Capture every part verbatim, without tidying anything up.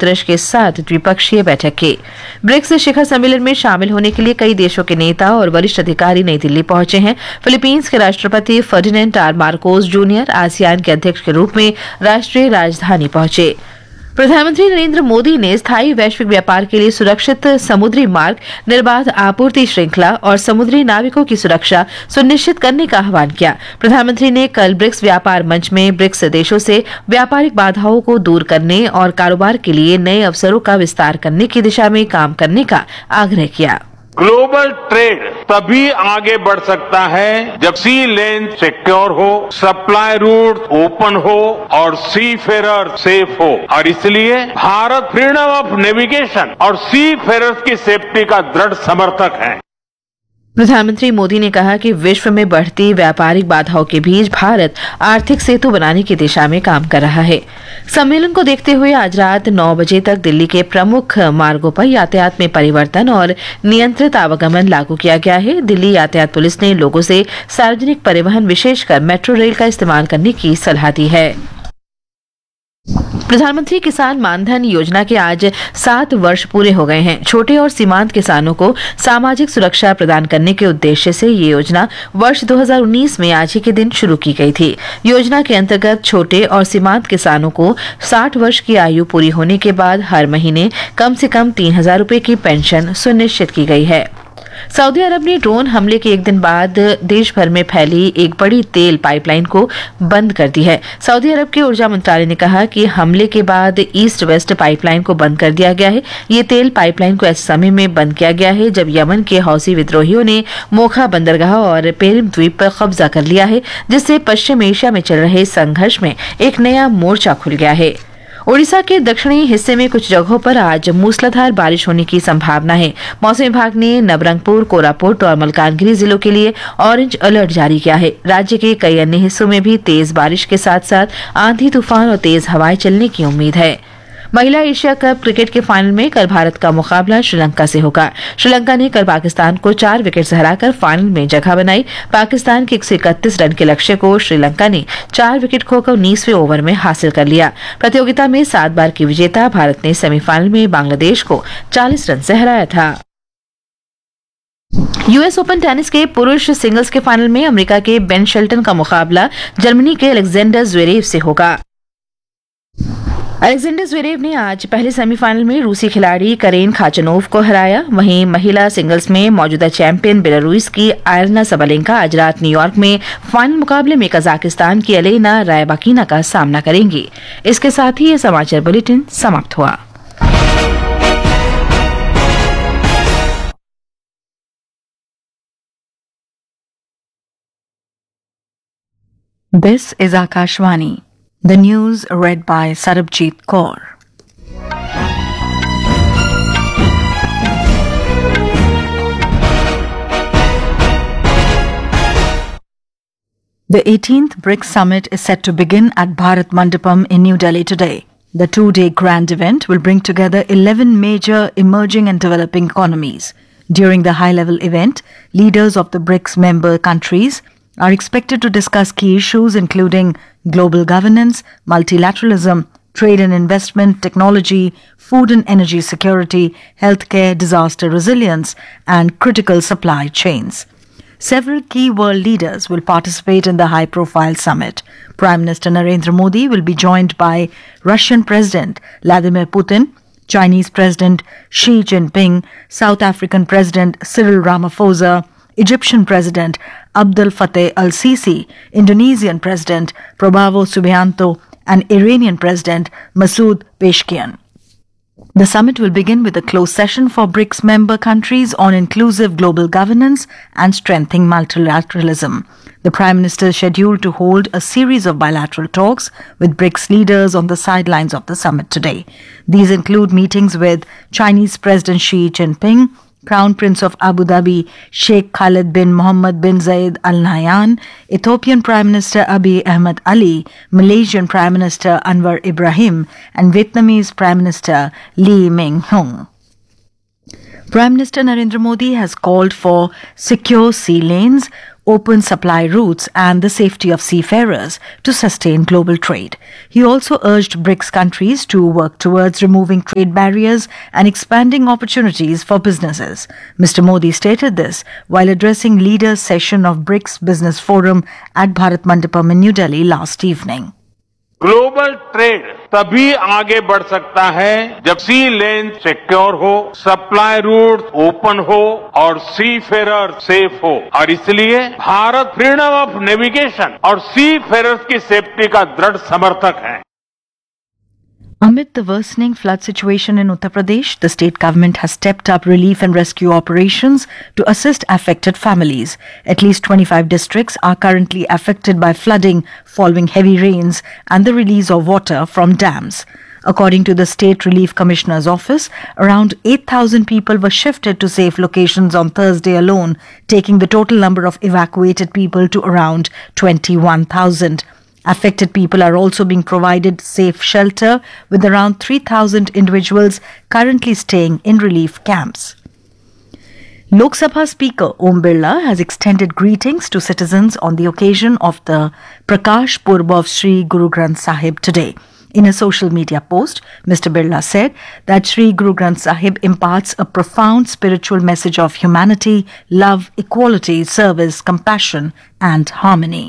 Guterres के साथ द्विपक्षीय बैठक की। ब्रिक्स शिखर सम्मेलन में शामिल होने के लिए कई देशों के नेता और वरिष्ठ अधिकारी नई दिल्ली पहुंचे हैं। फिलीपींस के राष्ट्रपति Ferdinand are Marcos junior ASEAN के अध्यक्ष के रूप में राष्ट्रीय राजधानी पहुंचे। प्रधानमंत्री नरेंद्र मोदी ने स्थायी वैश्विक व्यापार के लिए सुरक्षित समुद्री मार्ग, निर्बाध आपूर्ति श्रृंखला और समुद्री नाविकों की सुरक्षा सुनिश्चित करने का आह्वान किया। प्रधानमंत्री ने कल ब्रिक्स व्यापार मंच में ब्रिक्स देशों से व्यापारिक बाधाओं को दूर करने और कारोबार के लिए नए अवसरों का विस्तार करने की दिशा में काम करने का आग्रह किया। ग्लोबल ट्रेड तभी आगे बढ़ सकता है जब सी लेन सिक्योर हो, सप्लाई रूट ओपन हो और सी फेरर सेफ हो। और इसलिए भारत फ्रीडम ऑफ नेविगेशन और सी फेरर्स की सेफ्टी का दृढ़ समर्थक है। प्रधानमंत्री मोदी ने कहा कि विश्व में बढ़ती व्यापारिक बाधाओं के बीच भारत आर्थिक सेतु बनाने की दिशा में काम कर रहा है। सम्मेलन को देखते हुए आज रात नौ बजे तक दिल्ली के प्रमुख मार्गों पर यातायात में परिवर्तन और नियंत्रित आवागमन लागू किया गया है। दिल्ली यातायात पुलिस ने लोगों से सार्वजनिक परिवहन, विशेषकर मेट्रो रेल का इस्तेमाल करने की सलाह दी है। प्रधानमंत्री किसान मानधन योजना के आज सात वर्ष पूरे हो गए हैं। छोटे और सीमांत किसानों को सामाजिक सुरक्षा प्रदान करने के उद्देश्य से ये योजना वर्ष दो हज़ार उन्नीस में आज ही के दिन शुरू की गई थी। योजना के अंतर्गत छोटे और सीमांत किसानों को साठ वर्ष की आयु पूरी होने के बाद हर महीने कम से कम तीन हजार रूपये की पेंशन सुनिश्चित की गई है। सऊदी अरब ने ड्रोन हमले के एक दिन बाद देश भर में फैली एक बड़ी तेल पाइपलाइन को बंद कर दी है। सऊदी अरब के ऊर्जा मंत्रालय ने कहा कि हमले के बाद ईस्ट वेस्ट पाइपलाइन को बंद कर दिया गया है। ये तेल पाइपलाइन को ऐसे समय में बंद किया गया है जब यमन के हौसी विद्रोहियों ने मोखा बंदरगाह और पेरिम द्वीप पर कब्जा कर लिया है, जिससे पश्चिम एशिया में चल रहे संघर्ष में एक नया मोर्चा खुल गया है। ओडिशा के दक्षिणी हिस्से में कुछ जगहों पर आज मूसलाधार बारिश होने की संभावना है। मौसम विभाग ने नवरंगपुर, कोरापुट और मलकानगिरी जिलों के लिए ऑरेंज अलर्ट जारी किया है। राज्य के कई अन्य हिस्सों में भी तेज बारिश के साथ साथ आंधी तूफान और तेज हवाएं चलने की उम्मीद है। महिला एशिया कप क्रिकेट के फाइनल में कल भारत का मुकाबला श्रीलंका से होगा। श्रीलंका ने कल पाकिस्तान को चार विकेट से हराकर फाइनल में जगह बनाई। पाकिस्तान के एक सौ इकतीस रन के लक्ष्य को श्रीलंका ने चार विकेट खोकर उन्नीसवें ओवर में हासिल कर लिया। प्रतियोगिता में सात बार की विजेता भारत ने सेमीफाइनल में बांग्लादेश को चालीस रन से हराया था। यूएस ओपन टेनिस के पुरुष सिंगल्स के फाइनल में अमेरिका के बेन शेल्टन का मुकाबला जर्मनी के अलेक्जेंडर ज़्वेरेव से होगा। अलेक्जेंडर ज़्वेरेव ने आज पहले सेमीफाइनल में रूसी खिलाड़ी करेन खाचनोव को हराया। वहीं महिला सिंगल्स में मौजूदा चैंपियन बेलारूस की आयरना सबलेंका आज रात न्यूयॉर्क में फाइनल मुकाबले में कजाकिस्तान की एलेना रायबाकिना का सामना करेंगी। इसके साथ ही ये समाचार बुलेटिन समाप्त हुआ। This is Akashvani. The news read by Sarabjit Kaur. The eighteenth BRICS Summit is set to begin at Bharat Mandapam in New Delhi today. The two-day grand event will bring together eleven major emerging and developing economies. During the high-level event, leaders of the BRICS member countries are expected to discuss key issues including global governance, multilateralism, trade and investment, technology, food and energy security, healthcare, disaster resilience, and critical supply chains. Several key world leaders will participate in the high-profile summit. Prime Minister Narendra Modi will be joined by Russian President Vladimir Putin, Chinese President Xi Jinping, South African President Cyril Ramaphosa, Egyptian President Abdel Fattah al-Sisi, Indonesian President Prabowo Subianto, and Iranian President Masoud Pezeshkian. The summit will begin with a closed session for BRICS member countries on inclusive global governance and strengthening multilateralism. The Prime Minister is scheduled to hold a series of bilateral talks with BRICS leaders on the sidelines of the summit today. These include meetings with Chinese President Xi Jinping, Crown Prince of Abu Dhabi Sheikh Khalid bin Mohammed bin Zayed Al Nahyan, Ethiopian Prime Minister Abiy Ahmed Ali, Malaysian Prime Minister Anwar Ibrahim, and Vietnamese Prime Minister Lee Minh-hung. Prime Minister Narendra Modi has called for secure sea lanes, open supply routes and the safety of seafarers to sustain global trade. He also urged BRICS countries to work towards removing trade barriers and expanding opportunities for businesses. Mister Modi stated this while addressing leaders' session of BRICS Business Forum at Bharat Mandapam in New Delhi last evening. Global trade तभी आगे बढ़ सकता है जब सी लेन secure हो, supply root open हो और सी Ferrer safe हो। और इसलिए भारत फ्रीडम ऑफ नेविगेशन और सी फेरर्स की सेफ्टी का दृढ़ समर्थक है। Amid the worsening flood situation in Uttar Pradesh, the state government has stepped up relief and rescue operations to assist affected families. At least twenty-five districts are currently affected by flooding following heavy rains and the release of water from dams. According to the State Relief Commissioner's office, around eight thousand people were shifted to safe locations on Thursday alone, taking the total number of evacuated people to around twenty-one thousand. Affected people are also being provided safe shelter, with around three thousand individuals currently staying in relief camps. Lok Sabha Speaker Om Birla has extended greetings to citizens on the occasion of the Prakash Purb of Sri Guru Granth Sahib today. In a social media post, Mister Birla said that Sri Guru Granth Sahib imparts a profound spiritual message of humanity, love, equality, service, compassion, and harmony.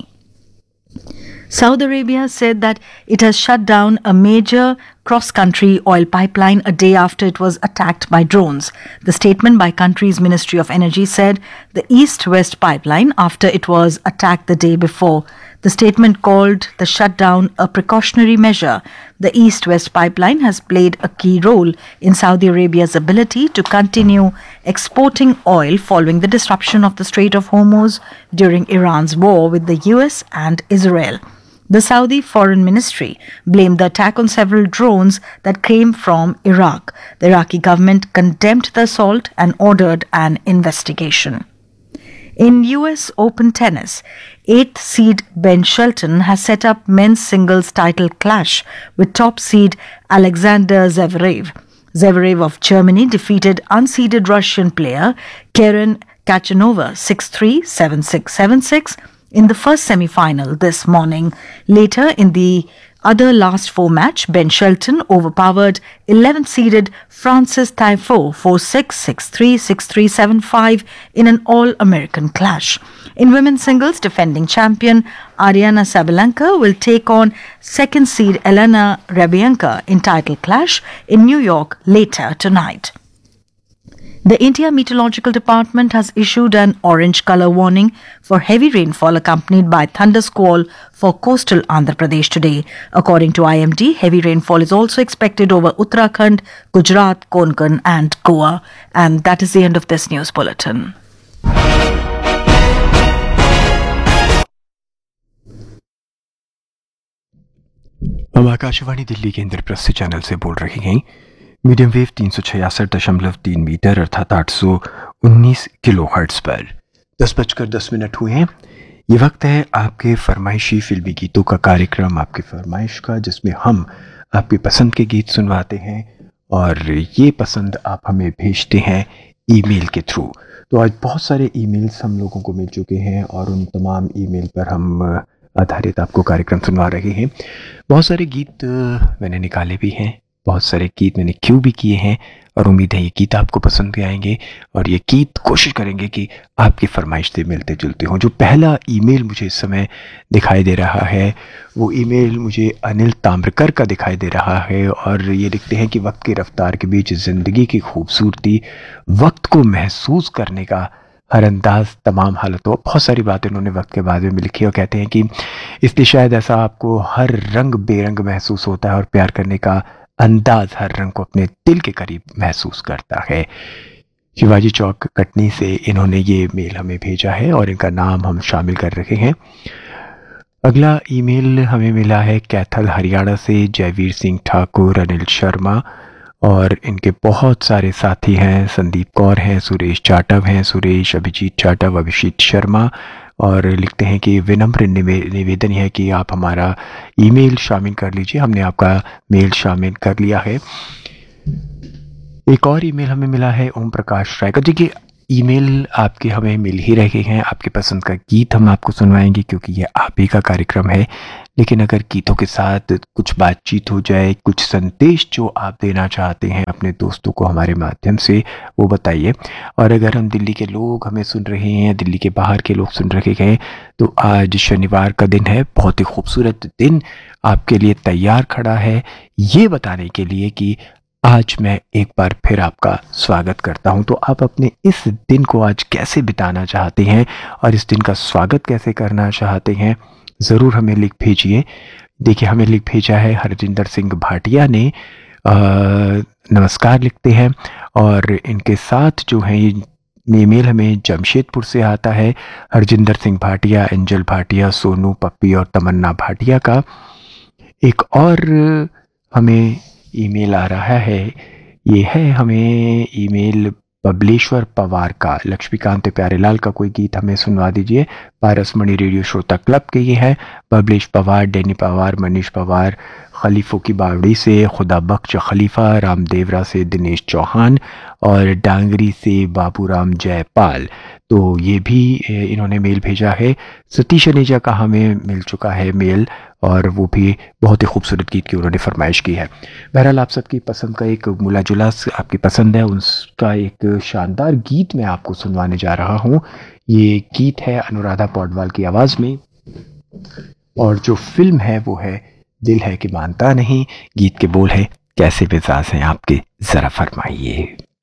Saudi Arabia said that it has shut down a major cross-country oil pipeline a day after it was attacked by drones. The statement by country's Ministry of Energy said the East-West pipeline after it was attacked the day before. The statement called the shutdown a precautionary measure. The East-West pipeline has played a key role in Saudi Arabia's ability to continue exporting oil following the disruption of the Strait of Hormuz during Iran's war with the U S and Israel. The Saudi Foreign Ministry blamed the attack on several drones that came from Iraq. The Iraqi government condemned the assault and ordered an investigation. In U S Open tennis, eighth seed Ben Shelton has set up men's singles title clash with top seed Alexander Zverev. Zverev of Germany defeated unseeded Russian player Karen Khachanova six three, seven six, seven six in the first semi-final this morning. Later in the other last four match, Ben Shelton overpowered eleventh-seeded Francis Tiafoe four six, six three, six three, seven five in an all-American clash. In women's singles, defending champion Aryna Sabalenka will take on second seed Elena Rybakina in title clash in New York later tonight. The India Meteorological Department has issued an orange colour warning for heavy rainfall accompanied by thundersquall for coastal Andhra Pradesh today. According to I M D, heavy rainfall is also expected over Uttarakhand, Gujarat, Konkan and Goa. And that is the end of this news bulletin. हम आकाशवाणी दिल्ली के Indraprastha channel से बोल रहे हैं। Medium wave तीन सौ छियासठ दशमलव तीन मीटर अर्थात आठ सौ उन्नीस किलो हर्ट्ज पर दस बजकर दस मिनट हुए हैं। ये वक्त है आपके फरमाइशी फिल्मी गीतों का कार्यक्रम, आपकी फरमाइश का, जिसमें हम आपकी पसंद के गीत सुनवाते हैं और ये पसंद आप हमें भेजते हैं ईमेल के थ्रू। तो आज बहुत सारे ईमेल्स हम लोगों को मिल चुके हैं और उन तमाम ईमेल पर हम आधारित आपको कार्यक्रम सुनवा रहे हैं। बहुत सारे गीत मैंने निकाले भी हैं, बहुत सारे गीत मैंने क्यों भी किए हैं और उम्मीद है ये गीत आपको पसंद भी आएंगे और ये गीत कोशिश करेंगे कि आपकी फरमाइश से मिलते जुलते हों। जो पहला ईमेल मुझे इस समय दिखाई दे रहा है वो ईमेल मुझे अनिल ताम्रकर का दिखाई दे रहा है और ये लिखते हैं कि वक्त की रफ्तार के बीच ज़िंदगी की खूबसूरती, वक्त को महसूस करने का हर अंदाज, तमाम हालतों, बहुत सारी बातें उन्होंने वक्त के बारे में लिखी और कहते हैं कि इसलिए शायद ऐसा आपको हर रंग बेरंग महसूस होता है और प्यार करने का अंदाज हर रंग को अपने दिल के करीब महसूस करता है। शिवाजी चौक कटनी से इन्होंने ये मेल हमें भेजा है और इनका नाम हम शामिल कर रहे हैं। अगला ईमेल हमें मिला है कैथल हरियाणा से, जयवीर सिंह ठाकुर, अनिल शर्मा और इनके बहुत सारे साथी हैं, संदीप कौर हैं, सुरेश जाटव हैं, सुरेश, अभिजीत जाटव, अभिषेक शर्मा, और लिखते हैं कि विनम्र निवेदन है कि आप हमारा ईमेल शामिल कर लीजिए। हमने आपका मेल शामिल कर लिया है। एक और ईमेल हमें मिला है ओम प्रकाश राय का। देखिए ईमेल आपके हमें मिल ही रहे हैं, आपके पसंद का गीत हम आपको सुनवाएंगे क्योंकि ये आप ही का कार्यक्रम है। लेकिन अगर गीतों के साथ कुछ बातचीत हो जाए, कुछ संदेश जो आप देना चाहते हैं अपने दोस्तों को हमारे माध्यम से, वो बताइए। और अगर हम दिल्ली के लोग हमें सुन रहे हैं, दिल्ली के बाहर के लोग सुन रहे हैं, तो आज शनिवार का दिन है, बहुत ही खूबसूरत दिन आपके लिए तैयार खड़ा है ये बताने के लिए कि आज मैं एक बार फिर आपका स्वागत करता हूं। तो आप अपने इस दिन को आज कैसे बिताना चाहते हैं और इस दिन का स्वागत कैसे करना चाहते हैं, ज़रूर हमें लिख भेजिए। देखिए, हमें लिख भेजा है हरजिंदर सिंह भाटिया ने। आ, नमस्कार लिखते हैं और इनके साथ जो है ये ईमेल हमें जमशेदपुर से आता है। हरजिंदर सिंह भाटिया, एंजल भाटिया, सोनू, पप्पी और तमन्ना भाटिया का एक और हमें ईमेल आ रहा है। ये है हमें ईमेल बबलेश्वर पवार का। लक्ष्मीकांत प्यारेलाल का कोई गीत हमें सुनवा दीजिए। पारसमणि रेडियो श्रोता क्लब के ये हैं बबलेश पवार, डैनी पवार, मनीष पवार, खलीफों की बावड़ी से खुदा बख्श खलीफा, रामदेवरा से दिनेश चौहान और डांगरी से बाबूराम जयपाल। तो ये भी इन्होंने मेल भेजा है। सतीश अनेजा का हमें मिल चुका है मेल और वो भी बहुत ही खूबसूरत गीत की उन्होंने फरमाइश की है। बहरहाल आप सबकी पसंद का एक मुला जुला आपकी पसंद है, उसका एक शानदार गीत मैं आपको सुनवाने जा रहा हूँ। ये गीत है अनुराधा पौडवाल की आवाज़ में और जो फिल्म है वो है दिल है कि मानता नहीं। गीत के बोल है कैसे मिजाज हैं आपके, ज़रा फरमाइए।